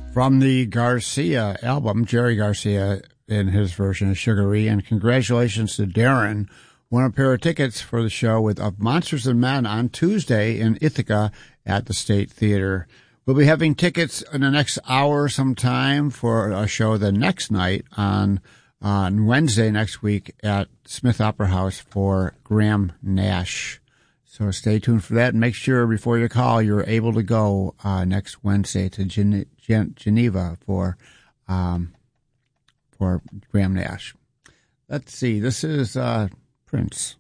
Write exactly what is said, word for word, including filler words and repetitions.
From the Garcia album, Jerry Garcia in his version of Sugary. And congratulations to Darren. Won a pair of tickets for the show with Of Monsters and Men on Tuesday in Ithaca at the State Theater. We'll be having tickets in the next hour sometime for a show the next night on on Wednesday next week at Smith Opera House for Graham Nash. So stay tuned for that, and make sure before you call you're able to go uh, next Wednesday to Gen- Gen- Geneva for um, for Graham Nash. Let's see. This is uh, Prince.